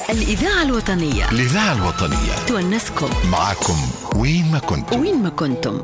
الإذاعة الوطنية. الإذاعة الوطنية تونسكم معكم وين ما كنتم.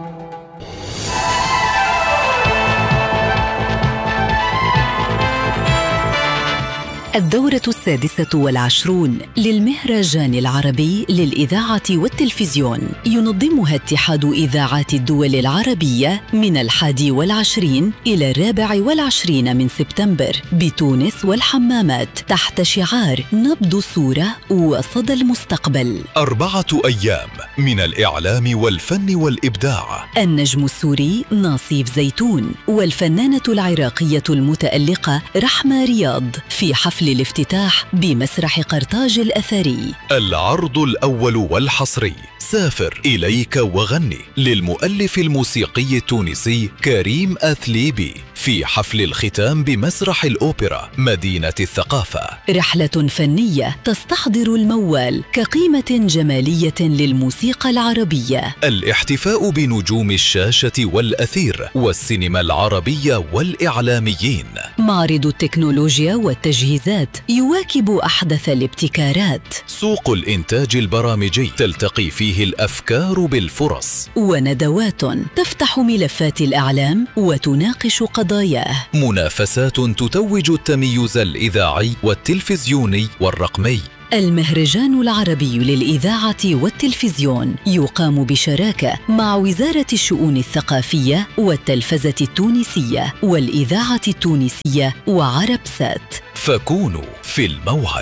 الدورة 26 للمهرجان العربي للإذاعة والتلفزيون ينظمها اتحاد إذاعات الدول العربية من 21 إلى 24 من سبتمبر بتونس والحمامات تحت شعار نبض الصورة وصدى المستقبل. 4 أيام من الإعلام والفن والإبداع. النجم السوري ناصيف زيتون والفنانة العراقية المتألقة رحمة رياض في حفل الافتتاح بمسرح قرطاج الأثري. العرض الأول والحصري سافر إليك وغني للمؤلف الموسيقي التونسي كريم أثليبي في حفل الختام بمسرح الأوبرا مدينة الثقافة. رحلة فنية تستحضر الموال كقيمة جمالية للموسيقى العربية. الاحتفاء بنجوم الشاشة والأثير والسينما العربية والإعلاميين. معرض التكنولوجيا والتجهيزات يواكب أحدث الابتكارات. سوق الإنتاج البرامجي تلتقي فيه الأفكار بالفرص. وندوات تفتح ملفات الإعلام وتناقش قضاياه. منافسات تتوج التميز الإذاعي والتلفزيوني والرقمي. المهرجان العربي للإذاعة والتلفزيون يقام بشراكة مع وزارة الشؤون الثقافية والتلفزة التونسية والإذاعة التونسية وعربسات. فكونوا في الموعد.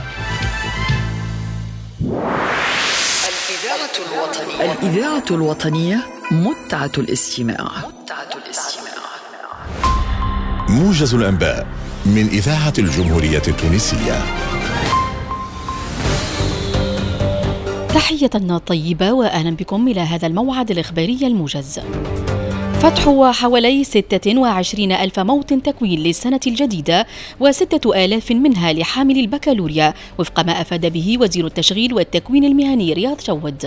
الإذاعة الوطنية متعة الاستماع. موجز الأنباء من إذاعة الجمهورية التونسية. تحية طيبة وأهلا بكم إلى هذا الموعد الإخباري الموجز. فتح حوالي 26 ألف موطن تكوين للسنة الجديدة و6,000 منها لحامل البكالوريا وفق ما أفاد به وزير التشغيل والتكوين المهني رياض جود.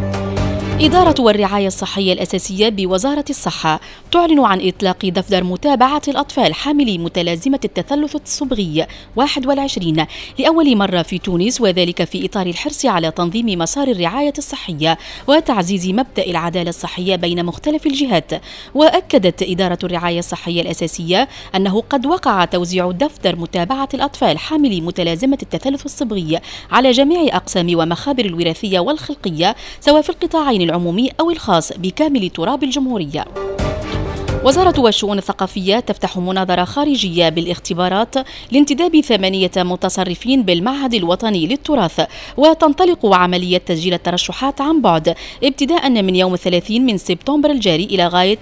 إدارة والرعاية الصحية الأساسية بوزارة الصحة تعلن عن إطلاق دفتر متابعة الأطفال حاملي متلازمة التثلث الصبغي 21 لأول مرة في تونس، وذلك في إطار الحرص على تنظيم مسار الرعاية الصحية وتعزيز مبدأ العدالة الصحية بين مختلف الجهات. وأكدت إدارة الرعاية الصحية الأساسية أنه قد وقع توزيع دفتر متابعة الأطفال حاملي متلازمة التثلث الصبغي على جميع أقسام ومخابر الوراثية والخلقية سواء في القطاعين العمومي أو الخاص بكامل تراب الجمهورية. وزارة الشؤون الثقافية تفتح مناظرة خارجية بالاختبارات لانتداب 8 متصرفين بالمعهد الوطني للتراث، وتنطلق عملية تسجيل الترشحات عن بعد ابتداء من يوم 30 من سبتمبر الجاري إلى غاية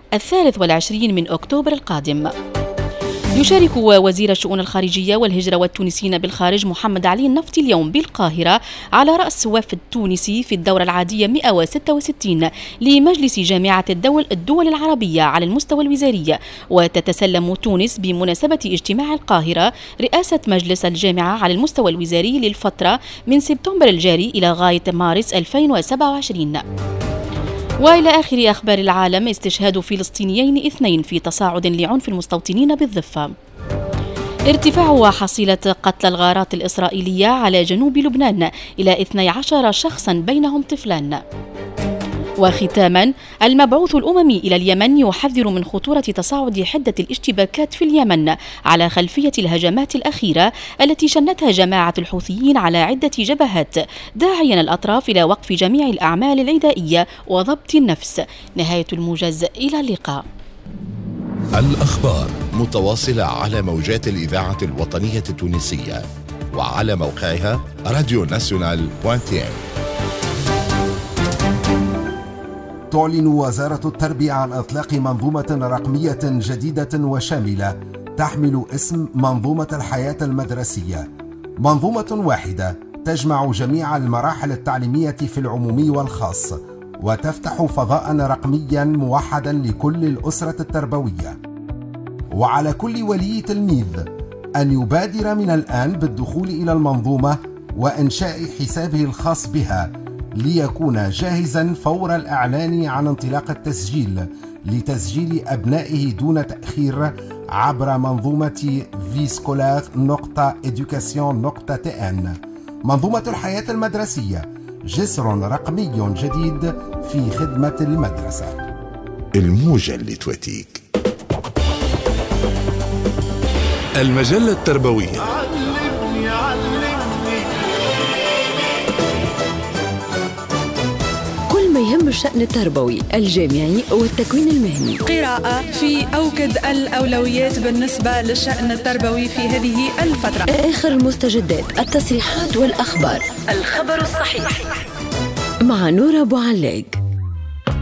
23 من أكتوبر القادم. يشارك وزير الشؤون الخارجية والهجرة والتونسيين بالخارج محمد علي النفطي اليوم بالقاهرة على رأس وفد تونسي في الدورة العادية 166 لمجلس جامعة الدول العربية على المستوى الوزاري. وتتسلم تونس بمناسبة اجتماع القاهرة رئاسة مجلس الجامعة على المستوى الوزاري للفترة من سبتمبر الجاري إلى غاية مارس 2027. وإلى آخر أخبار العالم، استشهاد فلسطينيين 2 في تصاعد لعنف المستوطنين بالضفة. ارتفاع حصيلة قتل الغارات الإسرائيلية على جنوب لبنان إلى 12 شخصا بينهم طفلان. وختاما، المبعوث الأممي إلى اليمن يحذر من خطورة تصاعد حدة الاشتباكات في اليمن على خلفية الهجمات الأخيرة التي شنتها جماعة الحوثيين على عدة جبهات، داعيا الأطراف إلى وقف جميع الأعمال العدائية وضبط النفس. نهاية الموجز، إلى اللقاء. الأخبار متواصلة على موجات الإذاعة الوطنية التونسية وعلى موقعها radionational.tn. تعلن وزارة التربية عن إطلاق منظومة رقمية جديدة وشاملة تحمل اسم منظومة الحياة المدرسية. منظومة واحدة تجمع جميع المراحل التعليمية في العمومي والخاص، وتفتح فضاء رقميا موحدا لكل الأسرة التربوية. وعلى كل ولي تلميذ أن يبادر من الآن بالدخول إلى المنظومة وإنشاء حسابه الخاص بها ليكون جاهزا فور الإعلان عن انطلاق التسجيل لتسجيل أبنائه دون تأخير عبر منظومة viscolar.education.tn. منظومة الحياة المدرسية، جسر رقمي جديد في خدمة المدرسة. الموجة اللي تواتيك. المجلة التربوية. كل ما يهم الشأن التربوي الجامعي والتكوين المهني. قراءة في أوكد الأولويات بالنسبة للشأن التربوي في هذه الفترة. آخر المستجدات، التصريحات والأخبار. الخبر الصحيح مع نورة أبو علاق.